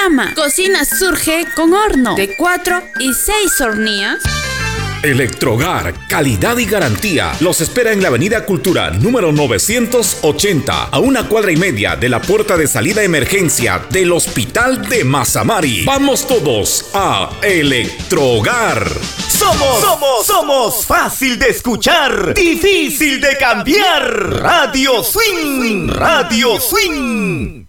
llama. Cocina surge con horno de 4 y 6 hornillas. Electrogar, calidad y garantía. Los espera en la Avenida Cultura número 980, a 1,5 cuadras de la puerta de salida de emergencia del Hospital de Mazamari. Vamos todos a Electrogar. Somos fácil de escuchar, difícil de cambiar. Radio Swing.